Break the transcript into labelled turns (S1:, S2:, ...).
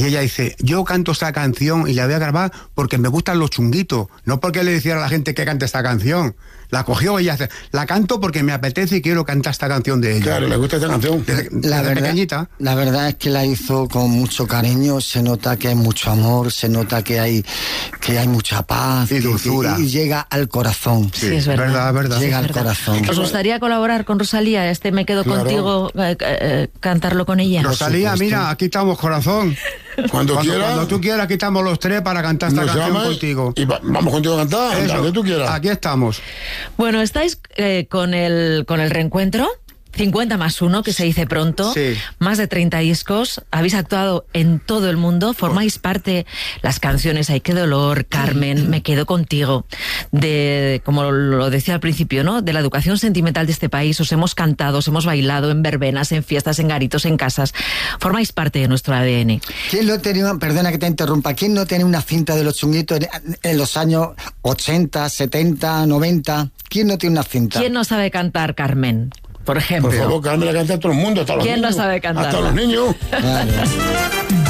S1: Y ella dice, yo canto esta canción y la voy a grabar porque me gustan los chunguitos, no porque le dijera a la gente que cante esta canción. La cogió ella, la canto porque me apetece y quiero cantar esta canción de ella.
S2: Claro, le gusta esta canción.
S1: Desde pequeñita.
S3: La verdad es que la hizo con mucho cariño, se nota que hay mucho amor, se nota que hay mucha paz
S1: y dulzura.
S3: Y llega al corazón.
S4: Sí, es verdad.
S3: Llega al corazón.
S4: ¿Os gustaría colaborar con Rosalía? Me quedo contigo, cantarlo con ella.
S1: Rosalía, mira, aquí estamos, corazón.
S2: Cuando
S1: tú quieras, aquí estamos los tres para cantar esta canción contigo.
S2: Y vamos contigo a cantar, donde tú quieras.
S1: Aquí estamos.
S4: Bueno, estáis con el reencuentro. 50 más 1, que se dice pronto,
S1: sí.
S4: Más de 30 discos, habéis actuado en todo el mundo, formáis parte, las canciones Ay, qué dolor, Carmen, Me quedo contigo, como lo decía al principio, ¿no? De la educación sentimental de este país, os hemos cantado, os hemos bailado en verbenas, en fiestas, en garitos, en casas, formáis parte de nuestro ADN.
S3: ¿Quién no tenía, perdona que te interrumpa, quién no tenía una cinta de los chunguitos en los años 80, 70, 90? ¿Quién no tiene una cinta?
S4: ¿Quién no sabe cantar, Carmen? Por ejemplo.
S2: Por favor, Carmen la canta a todo el mundo, hasta los niños.
S4: ¿Quién no sabe cantar?
S2: Hasta los niños.
S3: Claro.